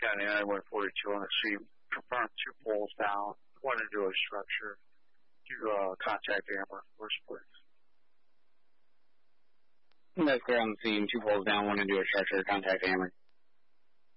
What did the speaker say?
County I 142 on the street. Confirmed 2 poles down, 1 into a structure. To contact Amber first, please. That's clear on the scene. 2 poles down, 1 into a structure. Contact Amber.